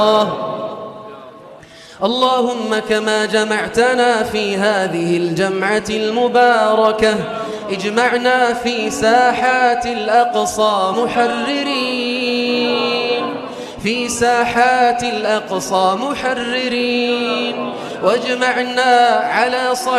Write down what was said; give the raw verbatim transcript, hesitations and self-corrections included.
اللهم كما جمعتنا في هذه الجمعة المباركة اجمعنا في ساحات الأقصى محررين في ساحات الأقصى محررين واجمعنا على صعيد